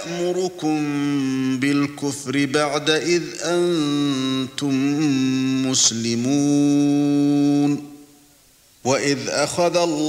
يأمركم بالكفر بعد إذ أنتم مسلمون وإذ أخذ الله